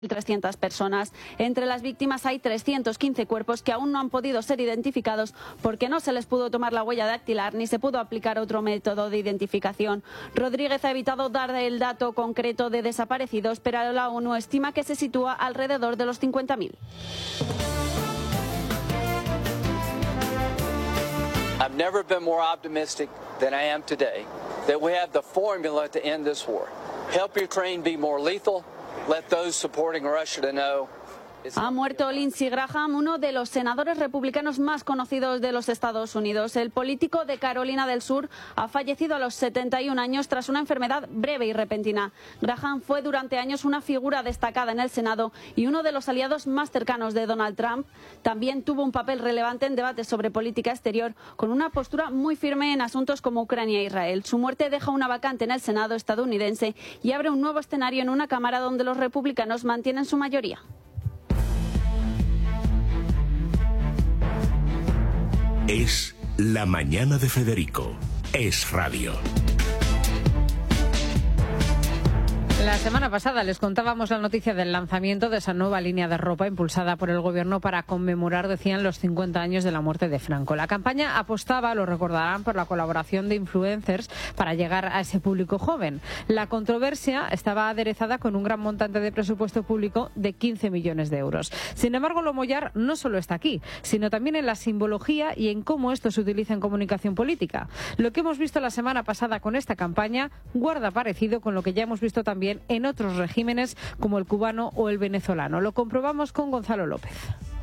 1.300 personas. Entre las víctimas hay 315 cuerpos que aún no han podido ser identificados porque no se les pudo tomar la huella dactilar ni se pudo aplicar otro método de identificación. Rodríguez ha evitado dar el dato concreto de desaparecidos, pero la ONU estima que se sitúa alrededor de los 50.000. I've never been more optimistic than I am today that we have the formula to end this war. Help Ukraine be more lethal. Let those supporting Russia to know. Ha muerto Lindsey Graham, uno de los senadores republicanos más conocidos de los Estados Unidos. El político de Carolina del Sur ha fallecido a los 71 años tras una enfermedad breve y repentina. Graham fue durante años una figura destacada en el Senado y uno de los aliados más cercanos de Donald Trump. También tuvo un papel relevante en debates sobre política exterior, con una postura muy firme en asuntos como Ucrania e Israel. Su muerte deja una vacante en el Senado estadounidense y abre un nuevo escenario en una Cámara donde los republicanos mantienen su mayoría. Es la mañana de Federico. Es radio. La semana pasada les contábamos la noticia del lanzamiento de esa nueva línea de ropa impulsada por el gobierno para conmemorar, decían, los 50 años de la muerte de Franco. La campaña apostaba, lo recordarán, por la colaboración de influencers para llegar a ese público joven. La controversia estaba aderezada con un gran montante de presupuesto público de 15 millones de euros. Sin embargo, lo mollar no solo está aquí, sino también en la simbología y en cómo esto se utiliza en comunicación política. Lo que hemos visto la semana pasada con esta campaña guarda parecido con lo que ya hemos visto también en otros regímenes como el cubano o el venezolano. Lo comprobamos con Gonzalo López.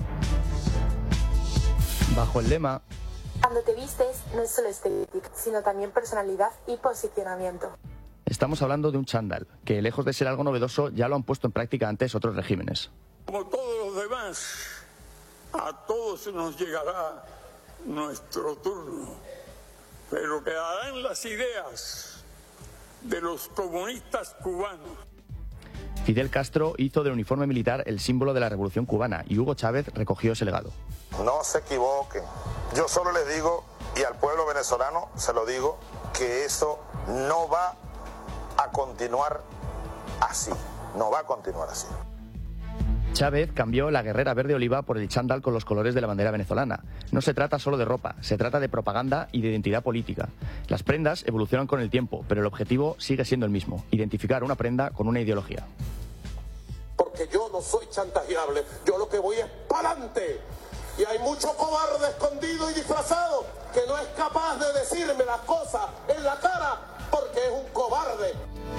Bajo el lema "Cuando te vistes no es solo estética, sino también personalidad y posicionamiento", estamos hablando de un chándal, que lejos de ser algo novedoso ya lo han puesto en práctica antes otros regímenes. Como todos los demás, a todos nos llegará nuestro turno, pero quedarán las ideas de los comunistas cubanos. Fidel Castro hizo del uniforme militar el símbolo de la revolución cubana y Hugo Chávez recogió ese legado. No se equivoquen. Yo solo les digo, y al pueblo venezolano se lo digo, que eso no va a continuar así. No va a continuar así. Chávez cambió la guerrera verde oliva por el chándal con los colores de la bandera venezolana. No se trata solo de ropa, se trata de propaganda y de identidad política. Las prendas evolucionan con el tiempo, pero el objetivo sigue siendo el mismo: identificar una prenda con una ideología. Porque yo no soy chantajeable, yo lo que voy es para adelante. Y hay mucho cobarde escondido y disfrazado que no es capaz de decirme las cosas en la cara porque es un cobarde.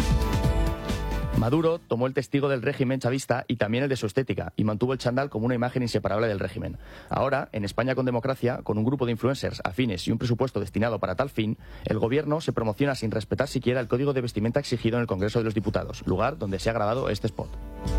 Maduro tomó el testigo del régimen chavista y también el de su estética y mantuvo el chándal como una imagen inseparable del régimen. Ahora, en España con democracia, con un grupo de influencers afines y un presupuesto destinado para tal fin, el gobierno se promociona sin respetar siquiera el código de vestimenta exigido en el Congreso de los Diputados, lugar donde se ha grabado este spot.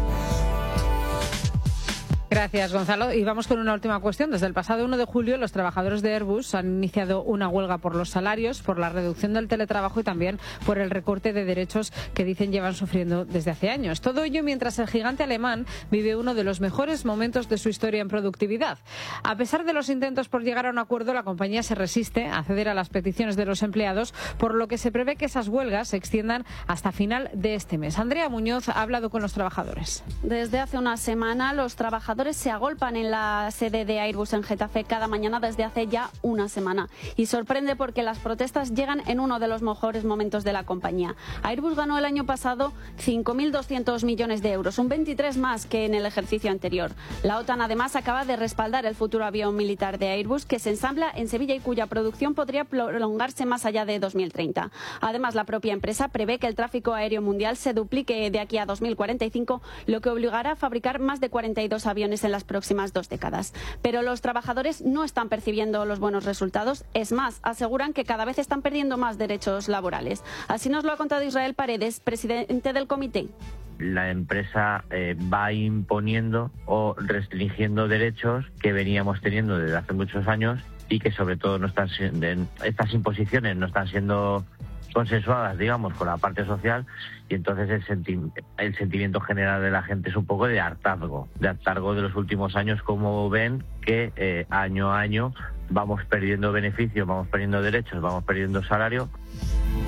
Gracias, Gonzalo. Y vamos con una última cuestión. Desde el pasado 1 de julio, los trabajadores de Airbus han iniciado una huelga por los salarios, por la reducción del teletrabajo y también por el recorte de derechos que dicen llevan sufriendo desde hace años. Todo ello mientras el gigante alemán vive uno de los mejores momentos de su historia en productividad. A pesar de los intentos por llegar a un acuerdo, la compañía se resiste a ceder a las peticiones de los empleados, por lo que se prevé que esas huelgas se extiendan hasta final de este mes. Andrea Muñoz ha hablado con los trabajadores. Desde hace una semana, los trabajadores se agolpan en la sede de Airbus en Getafe cada mañana desde hace ya una semana. Y sorprende porque las protestas llegan en uno de los mejores momentos de la compañía. Airbus ganó el año pasado 5.200 millones de euros, un 23 más que en el ejercicio anterior. La OTAN además acaba de respaldar el futuro avión militar de Airbus, que se ensambla en Sevilla y cuya producción podría prolongarse más allá de 2030. Además, la propia empresa prevé que el tráfico aéreo mundial se duplique de aquí a 2045, lo que obligará a fabricar más de 42 aviones en las próximas 2 décadas. Pero los trabajadores no están percibiendo los buenos resultados. Es más, aseguran que cada vez están perdiendo más derechos laborales. Así nos lo ha contado Israel Paredes, presidente del comité. La empresa va imponiendo o restringiendo derechos que veníamos teniendo desde hace muchos años y que sobre todo no están siendo, estas imposiciones no están siendo consensuadas, digamos, con la parte social, y entonces el sentimiento general de la gente es un poco de hartazgo de los últimos años, como ven que año a año vamos perdiendo beneficios, vamos perdiendo derechos, vamos perdiendo salario.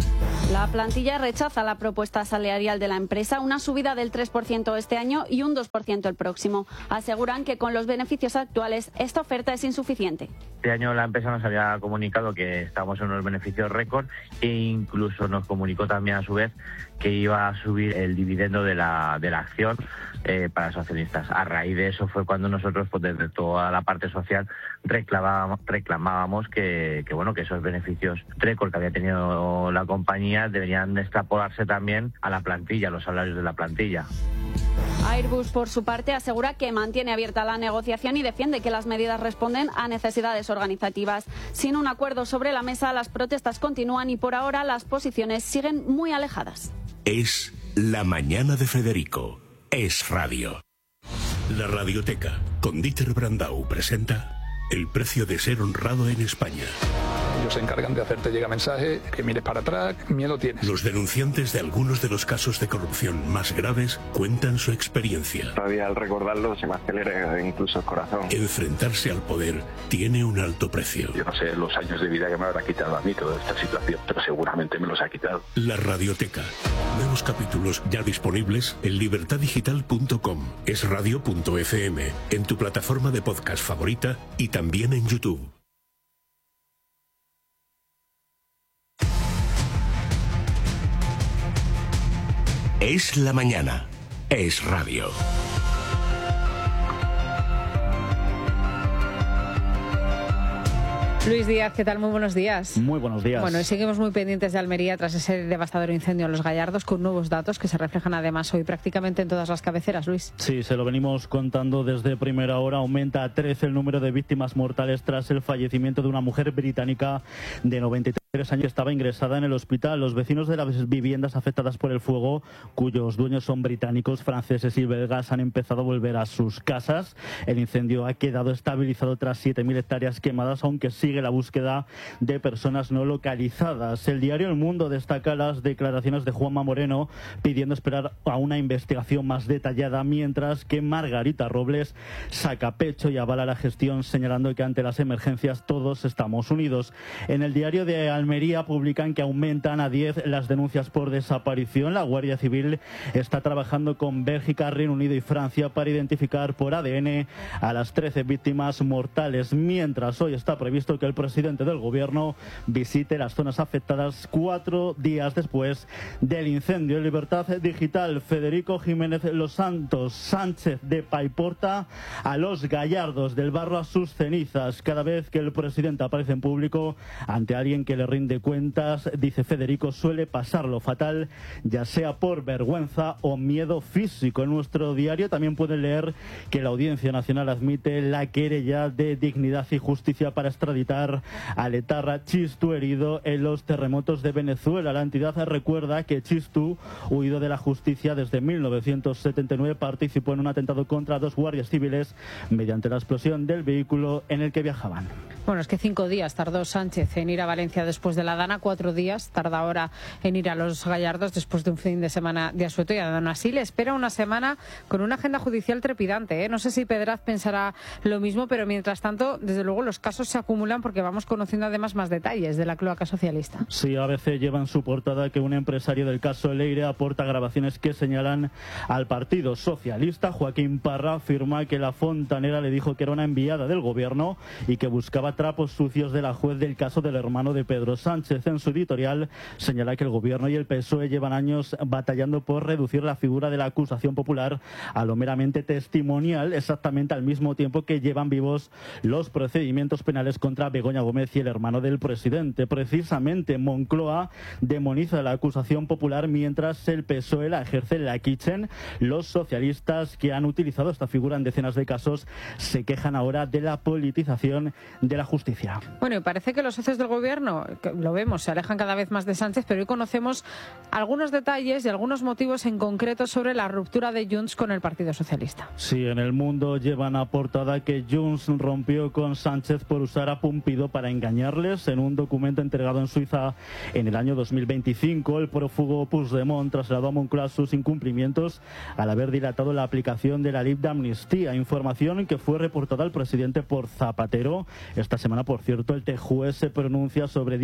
La plantilla rechaza la propuesta salarial de la empresa, una subida del 3% este año y un 2% el próximo. Aseguran que con los beneficios actuales esta oferta es insuficiente. Este año la empresa nos había comunicado que estamos en unos beneficios récord e incluso nos comunicó también a su vez que iba a subir el dividendo de la acción para los accionistas. A raíz de eso fue cuando nosotros, pues desde toda la parte social, reclamábamos que esos beneficios récord que había tenido la compañía deberían extrapolarse también a la plantilla, a los salarios de la plantilla. Airbus, por su parte, asegura que mantiene abierta la negociación y defiende que las medidas responden a necesidades organizativas. Sin un acuerdo sobre la mesa, las protestas continúan y por ahora las posiciones siguen muy alejadas. Es La Mañana de Federico. Es Radio. La Radioteca, con Dieter Brandau, presenta El precio de ser honrado en España. Ellos se encargan de hacerte llegar mensajes, que mires para atrás, miedo tienes. Los denunciantes de algunos de los casos de corrupción más graves cuentan su experiencia. Todavía al recordarlo se me acelera incluso el corazón. Enfrentarse al poder tiene un alto precio. Yo no sé los años de vida que me habrá quitado a mí toda esta situación, pero seguramente me los ha quitado. La Radioteca. Nuevos capítulos ya disponibles en libertadigital.com, esradio.fm, en tu plataforma de podcast favorita y también en YouTube. Es la mañana. Es radio. Luis Díaz, ¿qué tal? Muy buenos días. Muy buenos días. Bueno, y seguimos muy pendientes de Almería tras ese devastador incendio en Los Gallardos, con nuevos datos que se reflejan además hoy prácticamente en todas las cabeceras, Luis. Sí, se lo venimos contando desde primera hora. Aumenta a 13 el número de víctimas mortales tras el fallecimiento de una mujer británica de 93 años que estaba ingresada en el hospital. Los vecinos de las viviendas afectadas por el fuego, cuyos dueños son británicos, franceses y belgas, han empezado a volver a sus casas. El incendio ha quedado estabilizado tras 7.000 hectáreas quemadas, aunque sigue la búsqueda de personas no localizadas. El diario El Mundo destaca las declaraciones de Juanma Moreno pidiendo esperar a una investigación más detallada, mientras que Margarita Robles saca pecho y avala la gestión, señalando que ante las emergencias todos estamos unidos. En el diario de Almería publican que aumentan a 10 las denuncias por desaparición. La Guardia Civil está trabajando con Bélgica, Reino Unido y Francia para identificar por ADN a las 13 víctimas mortales, mientras hoy está previsto que el presidente del gobierno visite las zonas afectadas 4 días después del incendio. En Libertad Digital, Federico Jiménez Los Santos Sánchez de Paiporta a Los Gallardos, del barro a sus cenizas. Cada vez que el presidente aparece en público ante alguien que le rinde cuentas, dice Federico, suele pasarlo fatal, ya sea por vergüenza o miedo físico. En nuestro diario también pueden leer que la Audiencia Nacional admite la querella de Dignidad y Justicia para extraditar al etarra Chistu, herido en los terremotos de Venezuela. La entidad recuerda que Chistu, huido de la justicia desde 1979, participó en un atentado contra 2 guardias civiles mediante la explosión del vehículo en el que viajaban. Bueno, es que 5 días tardó Sánchez en ir a Valencia después de la Dana, 4 días tarda ahora en ir a Los Gallardos después de un fin de semana de asueto, y aún así le espera una semana con una agenda judicial trepidante, ¿eh? No sé si Pedraz pensará lo mismo, pero mientras tanto, desde luego, los casos se acumulan porque vamos conociendo además más detalles de la cloaca socialista. Sí, ABC lleva en su portada que un empresario del caso Leire aporta grabaciones que señalan al Partido Socialista. Joaquín Parra afirma que la fontanera le dijo que era una enviada del gobierno y que buscaba trapos sucios de la juez del caso del hermano de Pedro Sánchez. En su editorial señala que el gobierno y el PSOE llevan años batallando por reducir la figura de la acusación popular a lo meramente testimonial, exactamente al mismo tiempo que llevan vivos los procedimientos penales contra Begoña Gómez y el hermano del presidente. Precisamente Moncloa demoniza la acusación popular, mientras el PSOE la ejerce en la Kitchen. Los socialistas, que han utilizado esta figura en decenas de casos, se quejan ahora de la politización de la justicia. Bueno, y parece que los socios del gobierno, que lo vemos, se alejan cada vez más de Sánchez, pero hoy conocemos algunos detalles y algunos motivos en concreto sobre la ruptura de Junts con el Partido Socialista. Sí, en El Mundo llevan a portada que Junts rompió con Sánchez por usar a Pompidou para engañarles. En un documento entregado en Suiza en el año 2025, el prófugo Puigdemont trasladó a Moncloa sus incumplimientos al haber dilatado la aplicación de la ley de amnistía, información que fue reportada al presidente por Zapatero. Esta semana, por cierto, el TJUE se pronuncia sobre dicha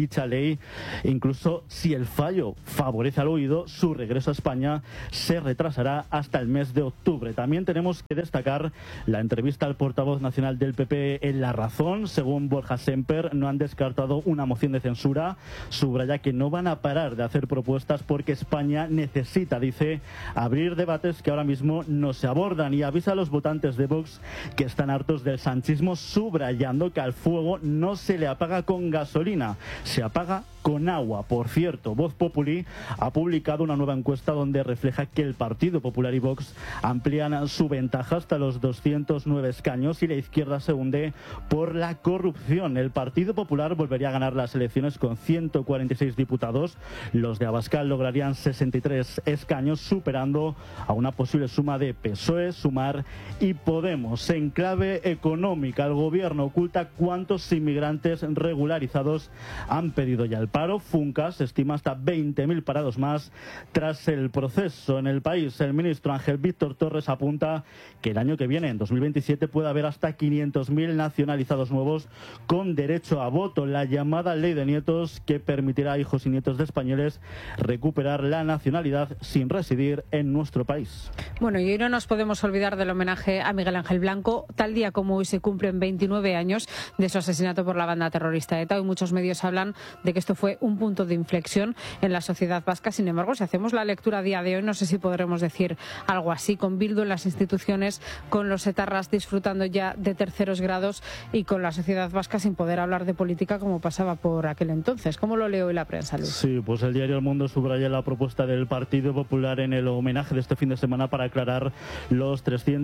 dicha ley. Incluso si el fallo favorece al oído, su regreso a España se retrasará hasta el mes de octubre. También tenemos que destacar la entrevista al portavoz nacional del PP en La Razón. Según Borja Semper, no han descartado una moción de censura. Subraya que no van a parar de hacer propuestas porque España necesita, dice, abrir debates que ahora mismo no se abordan, y avisa a los votantes de Vox que están hartos del sanchismo, subrayando que al fuego no se le apaga con gasolina, se apaga con agua. Por cierto, Voz Populi ha publicado una nueva encuesta donde refleja que el Partido Popular y Vox amplían su ventaja hasta los 209 escaños y la izquierda se hunde por la corrupción. El Partido Popular volvería a ganar las elecciones con 146 diputados. Los de Abascal lograrían 63 escaños, superando a una posible suma de PSOE, Sumar y Podemos. En clave económica, el gobierno oculta cuántos inmigrantes regularizados han pedido ya el paro. Funcas estima hasta 20.000 parados más tras el proceso. En el país, el ministro Ángel Víctor Torres apunta que el año que viene, en 2027, puede haber hasta 500.000 nacionalizados nuevos con derecho a voto. La llamada ley de nietos, que permitirá a hijos y nietos de españoles recuperar la nacionalidad sin residir en nuestro país. Bueno, y hoy no nos podemos olvidar del homenaje a Miguel Ángel Blanco. Tal día como hoy se cumplen 29 años de su asesinato por la banda terrorista ETA. Hoy muchos medios hablan de que esto fue un punto de inflexión en la sociedad vasca. Sin embargo, si hacemos la lectura a día de hoy, no sé si podremos decir algo así, con Bildu en las instituciones, con los etarras disfrutando ya de terceros grados y con la sociedad vasca sin poder hablar de política como pasaba por aquel entonces. ¿Cómo lo leo hoy la prensa, Luis? Sí, pues el diario El Mundo subraya la propuesta del Partido Popular en el homenaje de este fin de semana para aclarar los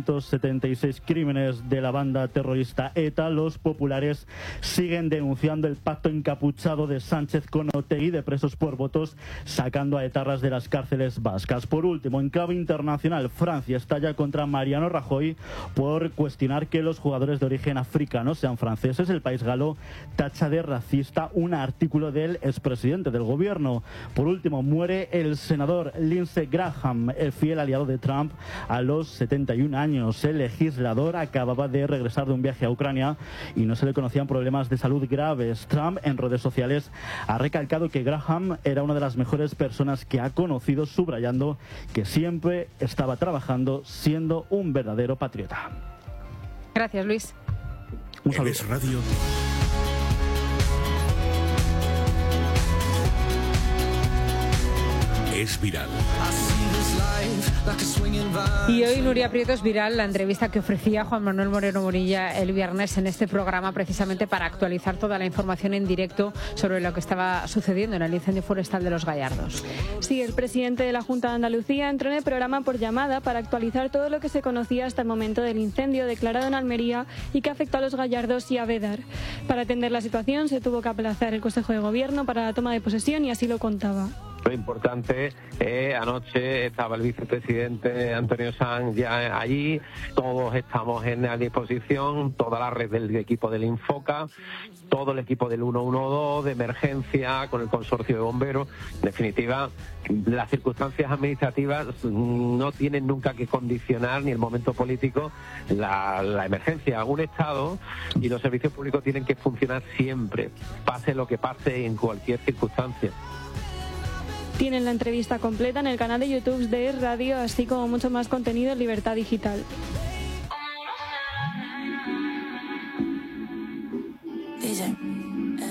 376 crímenes de la banda terrorista ETA. Los populares siguen denunciando el pacto encapuchado de Sánchez con Otegi de presos por votos, sacando a etarras de las cárceles vascas. Por último, en clave internacional, Francia estalla contra Mariano Rajoy por cuestionar que los jugadores de origen africano sean franceses. El país galo tacha de racista un artículo del expresidente del gobierno. Por último, muere el senador Lindsey Graham, el fiel aliado de Trump, a los 71 años. El legislador acababa de regresar de un viaje a Ucrania y no se le conocían problemas de salud graves. Trump, en redes sociales, ha recalcado que Graham era una de las mejores personas que ha conocido, subrayando que siempre estaba trabajando siendo un verdadero patriota. Gracias, Luis. Un saludo. Radio. Es viral. Y hoy Nuria Prieto es viral la entrevista que ofrecía Juan Manuel Moreno Morilla el viernes en este programa, precisamente para actualizar toda la información en directo sobre lo que estaba sucediendo en el incendio forestal de Los Gallardos. Sí, el presidente de la Junta de Andalucía entró en el programa por llamada para actualizar todo lo que se conocía hasta el momento del incendio declarado en Almería y que afectó a Los Gallardos y a Bédar. Para atender la situación se tuvo que aplazar el Consejo de Gobierno para la toma de posesión y así lo contaba. Lo importante, anoche estaba el vicepresidente Antonio Sanz ya allí, todos estamos en la disposición, toda la red del equipo del Infoca, todo el equipo del 112 de emergencia con el consorcio de bomberos. En definitiva, las circunstancias administrativas no tienen nunca que condicionar, ni el momento político, la emergencia. Un Estado y los servicios públicos tienen que funcionar siempre, pase lo que pase en cualquier circunstancia. Tienen la entrevista completa en el canal de YouTube de Es Radio, así como mucho más contenido en Libertad Digital.